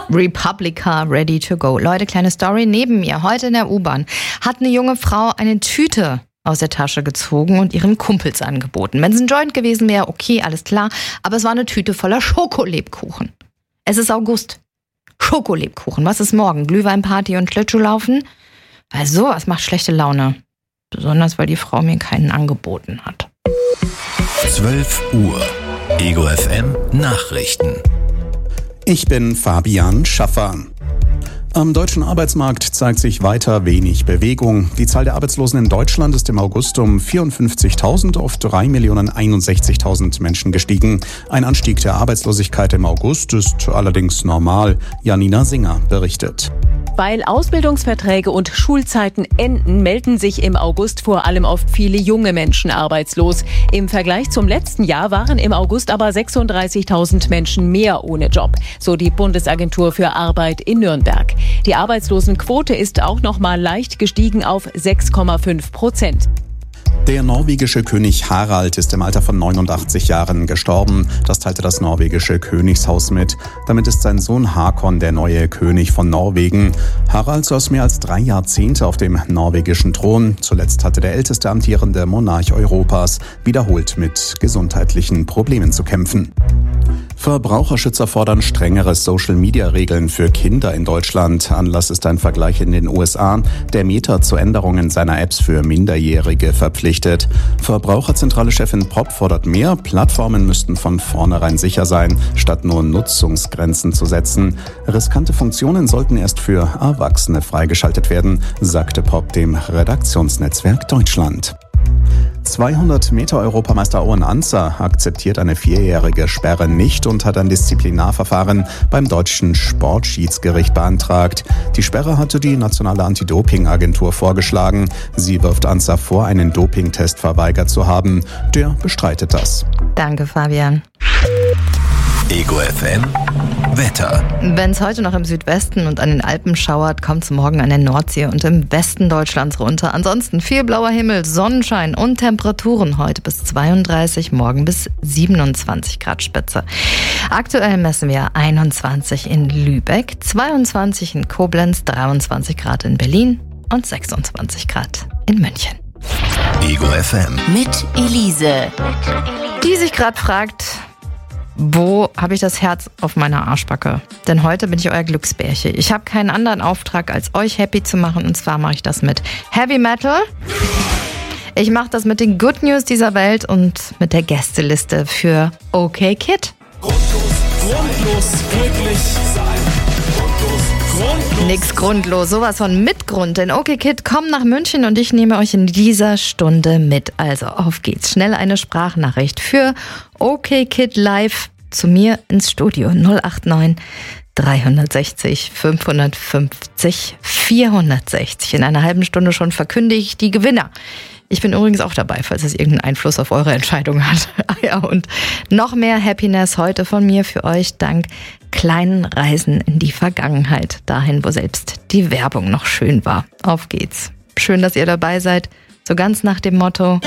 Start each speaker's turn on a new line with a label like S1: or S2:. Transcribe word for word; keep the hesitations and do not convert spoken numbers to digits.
S1: Republica ready to go. Leute, kleine Story. Neben mir, heute in der U-Bahn, hat eine junge Frau eine Tüte aus der Tasche gezogen und ihren Kumpels angeboten. Wenn es ein Joint gewesen wäre, okay, alles klar. Aber es war eine Tüte voller Schokolebkuchen. Es ist August. Schokolebkuchen. Was ist morgen? Glühweinparty und Schlittschuhlaufen? Weil sowas macht schlechte Laune. Besonders, weil die Frau mir keinen angeboten hat.
S2: zwölf Uhr. Ego F M Nachrichten.
S3: Ich bin Fabian Schaffer. Am deutschen Arbeitsmarkt zeigt sich weiter wenig Bewegung. Die Zahl der Arbeitslosen in Deutschland ist im August um vierundfünfzigtausend auf drei Millionen einundsechzigtausend Menschen gestiegen. Ein Anstieg der Arbeitslosigkeit im August ist allerdings normal. Janina Singer berichtet.
S4: Weil Ausbildungsverträge und Schulzeiten enden, melden sich im August vor allem oft viele junge Menschen arbeitslos. Im Vergleich zum letzten Jahr waren im August aber sechsunddreißigtausend Menschen mehr ohne Job, so die Bundesagentur für Arbeit in Nürnberg. Die Arbeitslosenquote ist auch noch mal leicht gestiegen auf sechs Komma fünf Prozent.
S3: Der norwegische König Harald ist im Alter von neunundachtzig Jahren gestorben. Das teilte das norwegische Königshaus mit. Damit ist sein Sohn Hakon der neue König von Norwegen. Harald saß mehr als drei Jahrzehnte auf dem norwegischen Thron. Zuletzt hatte der älteste amtierende Monarch Europas wiederholt mit gesundheitlichen Problemen zu kämpfen. Verbraucherschützer fordern strengere Social-Media-Regeln für Kinder in Deutschland. Anlass ist ein Vergleich in den U S A, der Meta zu Änderungen seiner Apps für Minderjährige verpflichtet. Verbraucherzentrale Chefin Popp fordert mehr. Plattformen müssten von vornherein sicher sein, statt nur Nutzungsgrenzen zu setzen. Riskante Funktionen sollten erst für Erwachsene freigeschaltet werden, sagte Popp dem Redaktionsnetzwerk Deutschland. zweihundert Meter Europameister Owen Ancer akzeptiert eine vierjährige Sperre nicht und hat ein Disziplinarverfahren beim deutschen Sportschiedsgericht beantragt. Die Sperre hatte die nationale Anti-Doping-Agentur vorgeschlagen. Sie wirft Ancer vor, einen Dopingtest verweigert zu haben. Der bestreitet das.
S1: Danke, Fabian.
S2: Ego F M Wetter.
S1: Wenn es heute noch im Südwesten und an den Alpen schauert, kommt es morgen an der Nordsee und im Westen Deutschlands runter. Ansonsten viel blauer Himmel, Sonnenschein und Temperaturen heute bis zweiunddreißig, morgen bis siebenundzwanzig Grad Spitze. Aktuell messen wir einundzwanzig in Lübeck, zweiundzwanzig in Koblenz, dreiundzwanzig Grad in Berlin und sechsundzwanzig Grad in München.
S2: Ego F M
S5: mit Elise.
S1: Die sich gerade fragt, wo habe ich das Herz auf meiner Arschbacke? Denn heute bin ich euer Glücksbärchen. Ich habe keinen anderen Auftrag, als euch happy zu machen. Und zwar mache ich das mit Heavy Metal. Ich mache das mit den Good News dieser Welt und mit der Gästeliste für Okay Kid.
S6: Grundlos, grundlos, glücklich sein. Grundlos, grundlos.
S1: Nix grundlos, sowas von mit Grund. Denn Okay Kid kommt nach München und ich nehme euch in dieser Stunde mit. Also auf geht's. Schnell eine Sprachnachricht für Okay Kid live zu mir ins Studio. null acht neun dreihundertsechzig fünfhundertfünfzig vierhundertsechzig. In einer halben Stunde schon verkündige ich die Gewinner. Ich bin übrigens auch dabei, falls es irgendeinen Einfluss auf eure Entscheidung hat. Ja, und noch mehr Happiness heute von mir für euch dank kleinen Reisen in die Vergangenheit. Dahin, wo selbst die Werbung noch schön war. Auf geht's. Schön, dass ihr dabei seid. So ganz nach dem Motto: